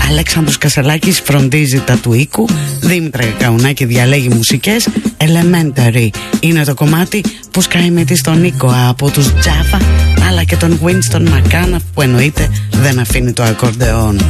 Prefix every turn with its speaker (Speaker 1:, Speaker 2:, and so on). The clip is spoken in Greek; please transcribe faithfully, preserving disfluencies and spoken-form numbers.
Speaker 1: Αλέξανδρος Κασελάκης φροντίζει τα του οίκου. Δήμητρα Καουνάκη διαλέγει μουσικές. Elementary είναι το κομμάτι που σκάει με τη στον Νίκο από τους Java, αλλά και τον Winston McCann που εννοείται δεν αφήνει το ακορντεόν.